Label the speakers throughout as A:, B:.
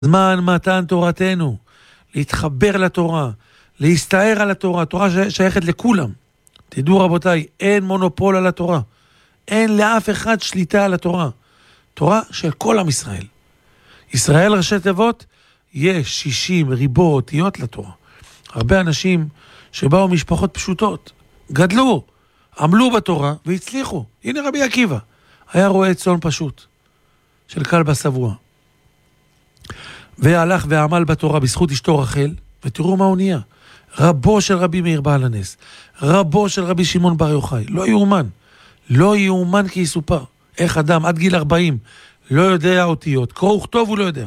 A: זמן מתן תורתנו, להתחבר לתורה, להסתער על התורה, התורה שייכת לכולם. תדעו רבותיי, אין מונופול על התורה. אין לאף אחד שליטה על התורה. תורה של כל עם ישראל. ישראל ראשי תיבות, יש 60 ריבו אותיות לתורה. הרבה אנשים שבאו משפחות פשוטות, גדלו, עמלו בתורה והצליחו. הנה רבי עקיבא, היה רועה צאן פשוט, של כלבא שבוע. והלך ועמל בתורה בזכות אשתו רחל, ותראו מה הוא נהיה. רבו של רבי מאיר בעל הנס, רבו של רבי שמעון בר יוחאי, לא יאומן. לא יאומן כי יסופר. איך אדם עד גיל 40 לא יודע אותיות, קרוא וכתוב הוא לא יודע.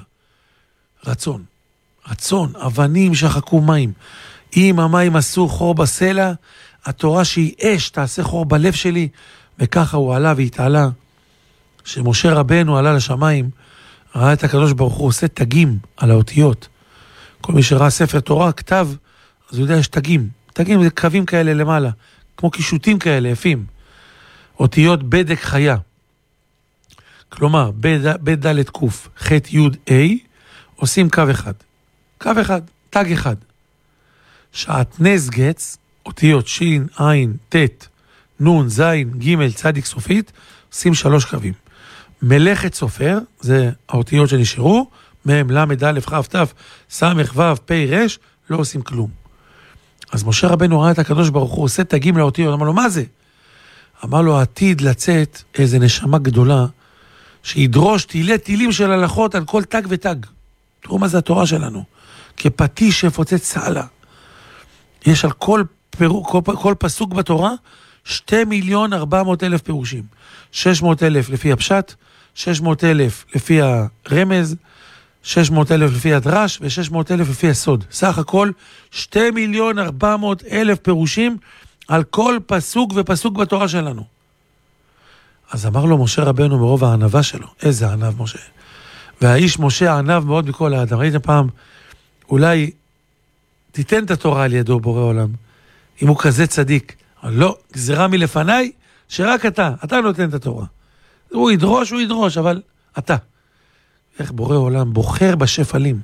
A: רצון, אבנים שחקו מים. אם המים עשו חור בסלע, התורה שהיא אש תעשה חור בלב שלי, וככה הוא עלה והתעלה. שמשה רבנו עלה לשמיים, ראה את הקדוש ברוך הוא עושה תגים על האותיות. כל מי שראה ספר תורה, כתב, אז הוא יודע יש תגים. תגים זה קווים כאלה למעלה, כמו קישוטים כאלה, יפים. אותיות בדק חיה. כלומר, בד ד' קוף, ח' י' ה', עושים קו אחד. קו אחד, תג אחד. שעטנז גץ, אותיות שין, עין, ת', נון, זין, ג', צדיק סופית, עושים 3 קווים. מלאכת סופר, זה האותיות שנשארו, מהם למד א' כ' ת' סמך ו' פ' ר', לא עושים כלום. אז משה רבנו ראה את הקדוש ברוך הוא עושה תגים לאותיות, אמר לו מה זה? אמר לו עתיד לצאת איזה נשמה גדולה, שידרוש טילים של הלכות על כל תג ותג. תראו מה זה התורה שלנו. כפטיש שפוצץ סעלה. יש על כל פסוק בתורה 2,400,000 פירושים. 600,000 לפי הפשט, 600,000 לפי הרמז, 600,000 לפי הדרש ו600,000 לפי הסוד. סך הכל 2,400,000 פירושים על כל פסוק ופסוק בתורה שלנו. אז אמר לו משה רבנו מרוב הענבה שלו, איזה ענב משה. והאיש משה ענב מאוד מכל האדם. ראיתם פעם, אולי תיתן את התורה על ידו בורא עולם, אם הוא כזה צדיק. אבל לא, גזירה מלפניי, שרק אתה נותן את התורה. הוא ידרוש, אבל אתה. איך בורא עולם בוחר בשפלים.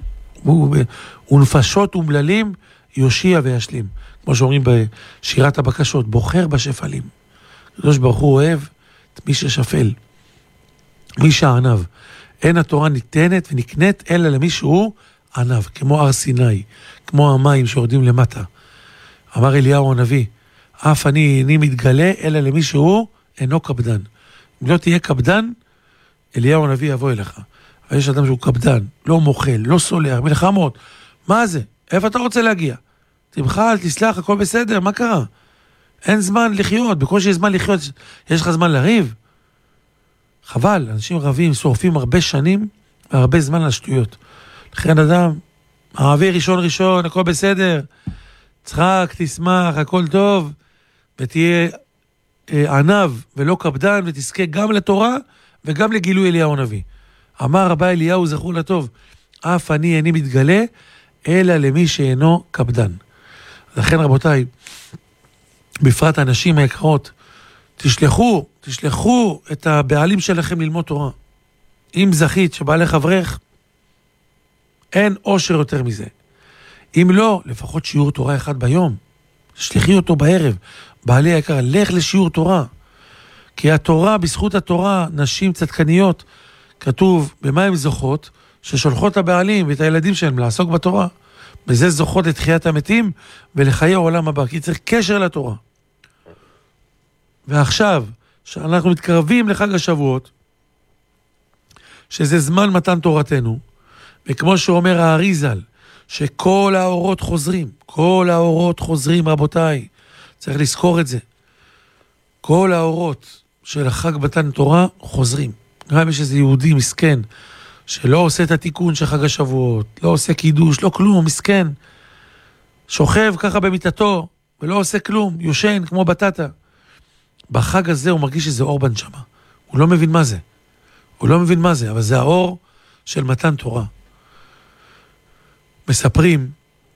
A: ונפשות ומללים יושיע וישלים. כמו שאומרים בשירת הבקשות, בוחר בשפלים. הקדוש ברוך הוא אוהב את מי ששפל, מי שענב. אין התורה ניתנת ונקנית אלא למי שהוא ענב, כמו הר סיני, כמו המים שיורדים למטה. אמר אליהו הנביא, אף אני איני מתגלה אלא למי שהוא אינו קפדן. אם לא תהיה קפדן, אליהו הנביא יבוא אליך. אבל יש אדם שהוא קפדן, לא מוכל, לא סולח, מלחמות. מה זה? איפה אתה רוצה להגיע? תמחל, תסלח, הכל בסדר, מה קרה? אין זמן לחיות, בקושי יש זמן לחיות, יש לך זמן לריב? חבל, אנשים רבים, שורפים הרבה שנים והרבה זמן על שטויות. לכן אדם, אהבי ראשון, הכל בסדר, צחק, תשמח, הכל טוב, ותהיה ענב ולא קפדן, ותזכה גם לתורה וגם לגילוי אליהו הנביא. אמר רבי אליהו זכור לטוב, אף אני איני מתגלה, אלא למי שאינו קפדן. לכן רבותיי, בפרט האנשים היקרות, תשלחו את הבעלים שלכם ללמוד תורה. אם זכית שבעלך אברך, אין אושר יותר מזה. אם לא, לפחות שיעור תורה אחד ביום. שלחי אותו בערב. בעלי היקר, לך לשיעור תורה. כי התורה, בזכות התורה, נשים צדקניות, כתוב במה הן זוכות, ששולחות את הבעלים ואת הילדים שלהם לעסוק בתורה. בזה זוכות לתחיית המתים ולחיי העולם הבא, כי צריך קשר לתורה. ועכשיו, שאנחנו מתקרבים לחג השבועות, שזה זמן מתן תורתנו, וכמו שאומר האריזל, שכל האורות חוזרים, כל האורות חוזרים רבותיי, צריך לזכור את זה. כל האורות של החג מתן תורה חוזרים. גם יש איזה יהודי מסכן, שלא עושה את התיקון של חג השבועות, לא עושה קידוש, לא כלום, מסכן. שוכב ככה במיטתו, ולא עושה כלום, יושן כמו בטטה. בחג הזה הוא מרגיש שזה אור בנשמה. הוא לא מבין מה זה. אבל זה האור של מתן תורה. מספרים,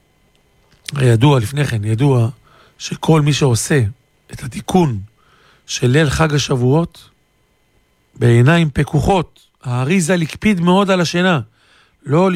A: ידוע שכל מי שעושה את התיקון של ליל חג השבועות, בעיניים פקוחות, האריזל הקפיד מאוד על השינה. לא